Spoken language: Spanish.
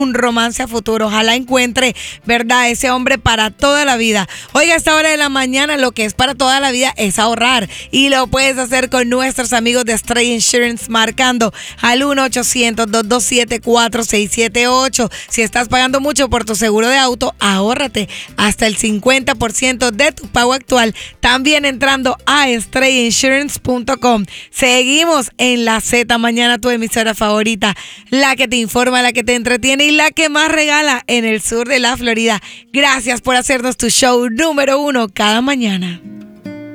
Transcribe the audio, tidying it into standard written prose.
un romance a futuro. Ojalá encuentre, ¿verdad?, ese hombre para toda la vida. Oiga, a esta hora de la mañana lo que es para toda la vida es ahorrar. Y lo puedes hacer con nuestros amigos de Stray Insurance marcando al 1-800-227-4678. Si estás pagando mucho por tu seguro de auto, ahórrate hasta el 50% de tu pago actual. También entrando a StrayInsurance.com. Seguimos en la Z Mañana, tu emisora favorita, la que te informa, la que te entretiene y la que más regala en el sur de la Florida. Gracias por hacernos tu show número 1 cada mañana.